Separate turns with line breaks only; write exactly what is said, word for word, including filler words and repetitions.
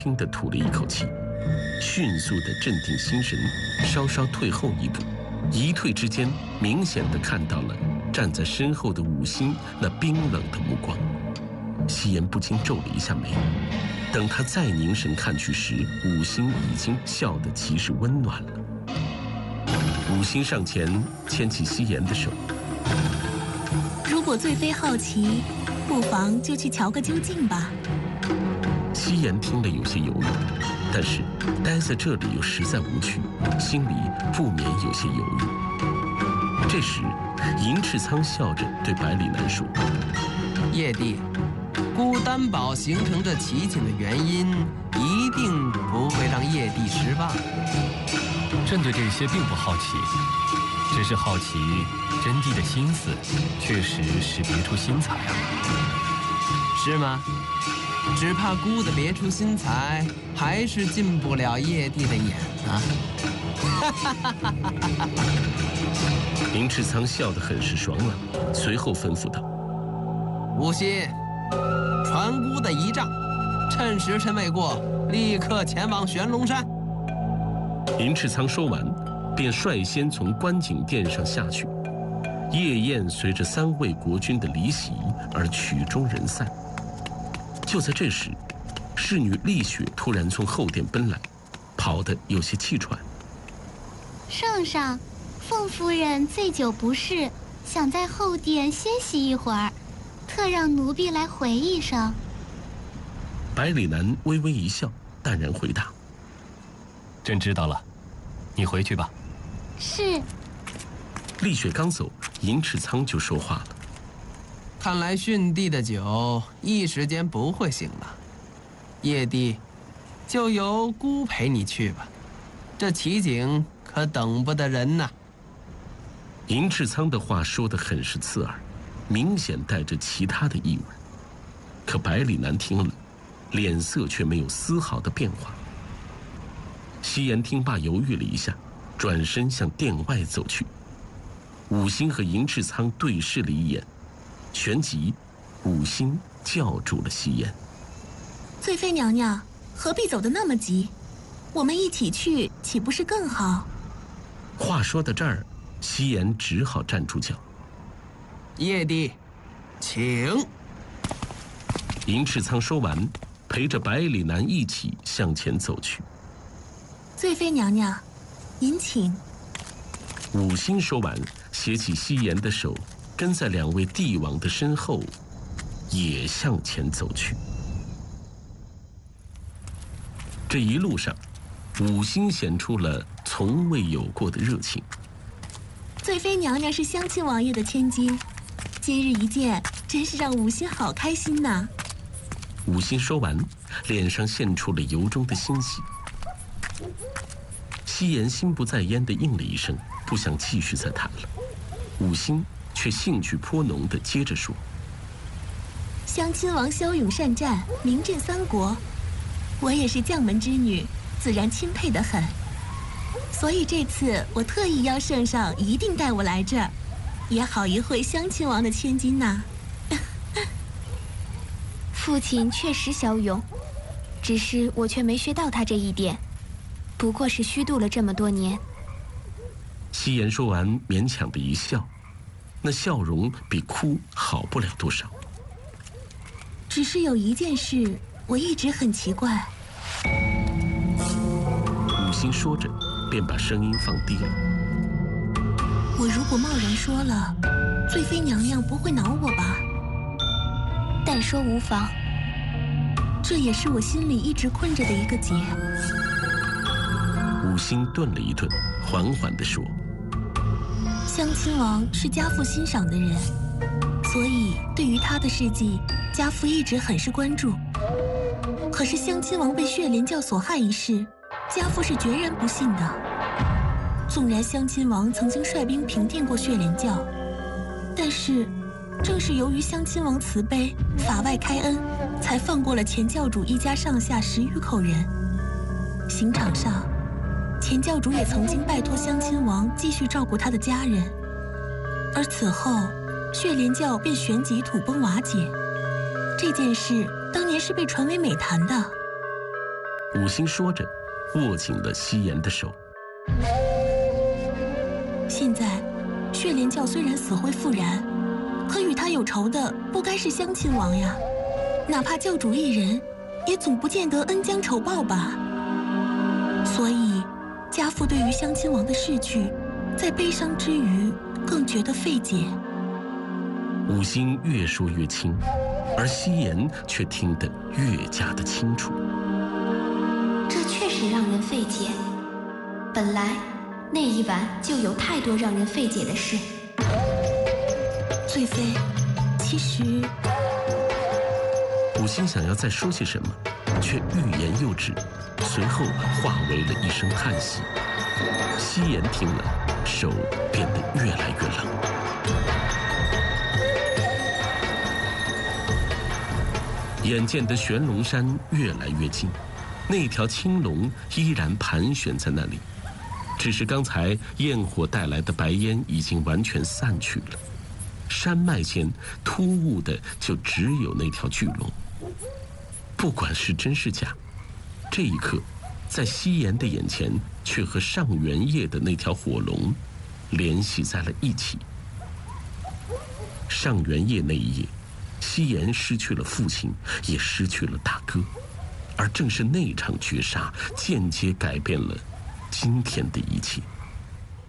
轻地吐了一口气，迅速地镇定心神，稍稍退后一步。一退之间，明显地看到了站在身后的武星那冰冷的目光。夕颜不禁皱了一下眉。等他再凝神看去时，武星已经笑得极是温暖了。武星上前牵起夕颜的手。
如果醉妃好奇，不妨就去瞧个究竟吧。
夕颜听了有些犹豫，但是待在这里又实在无趣，心里不免有些犹豫。这时，银翅苍笑着对百里南说：“
叶帝，孤丹堡形成这奇景的原因，一定不会让叶帝失望。
朕对这些并不好奇，只是好奇真谛的心思，确实识别出心裁啊。
是吗？只怕孤的别出心裁，还是进不了叶帝的眼啊！”
银翅苍笑得很是爽朗，随后吩咐道：“
无心，传孤的仪仗，趁时辰未过，立刻前往玄龙山。”
银翅苍说完，便率先从观景殿上下去。夜宴随着三位国君的离席而曲终人散。就在这时，侍女丽雪突然从后殿奔来，跑得有些气喘。
圣上，凤夫人醉酒不适，想在后殿歇息一会儿，特让奴婢来回一声。
百里南微微一笑，淡然回答：“
朕知道了，你回去吧。”
是。
丽雪刚走，银翅苍就说话了：“
看来训帝的酒一时间不会醒了，叶帝，就由孤陪你去吧，这奇景可等不得人呐。”
银翅苍的话说得很是刺耳，明显带着其他的意味。可百里南听了，脸色却没有丝毫的变化。夕颜听罢犹豫了一下，转身向殿外走去。武星和银翅苍对视了一眼，旋即武星叫住了夕颜：“
醉妃娘娘，何必走得那么急？我们一起去，岂不是更好？”
话说到这儿，夕颜只好站住脚。
叶帝，请。
银翅苍说完，陪着百里南一起向前走去。
醉妃娘娘，您请。
武星说完，携起夕颜的手，跟在两位帝王的身后，也向前走去。这一路上，武星显出了从未有过的热情。
醉妃娘娘是襄亲王爷的千金，今日一见，真是让武星好开心呐。
武星说完，脸上现出了由衷的欣喜。夕颜心不在焉地应了一声，不想继续再谈了。武星却兴趣颇浓地接着说：“
襄亲王骁勇善战，名震三国，我也是将门之女，自然钦佩得很。所以这次我特意邀圣上一定带我来这儿，也好一会襄亲王的千金呐。”
父亲确实骁勇，只是我却没学到他这一点，不过是虚度了这么多年。
夕颜说完，勉强的一笑，那笑容比哭好不了多少。
只是有一件事，我一直很奇怪。
武星说着，便把声音放低了。
我如果贸然说了，醉妃娘娘不会恼我吧？
但说无妨。
这也是我心里一直困着的一个结。
武星顿了一顿，缓缓地说：“
襄亲王是家父欣赏的人，所以对于他的事迹，家父一直很是关注。可是襄亲王被血莲教所害一事，家父是决然不信的。纵然襄亲王曾经率兵平定过血莲教，但是正是由于襄亲王慈悲，法外开恩，才放过了前教主一家上下十余口人。刑场上，前教主也曾经拜托襄亲王继续照顾他的家人，而此后血莲教便旋即土崩瓦解。这件事当年是被传为美谈的。
五星说着，握紧了夕颜的手。
现在，血莲教虽然死灰复燃，可与他有仇的不该是襄亲王呀。哪怕教主一人，也总不见得恩将仇报吧。所以，家父对于襄亲王的逝去，在悲伤之余，更觉得费解。
五星越说越轻，而夕颜却听得越加的清楚。
这确实让人费解。本来那一晚就有太多让人费解的事。
贵妃，其实……
五星想要再说些什么，却欲言又止，随后化为了一声叹息。夕颜听了，手变得越来越冷。眼见的玄龙山越来越近，那条青龙依然盘旋在那里，只是刚才焰火带来的白烟已经完全散去了，山脉间突兀的就只有那条巨龙。不管是真是假，这一刻，在夕颜的眼前，却和上元夜的那条火龙联系在了一起。上元夜那一夜，夕颜失去了父亲，也失去了大哥，而正是那场绝杀，间接改变了今天的一切。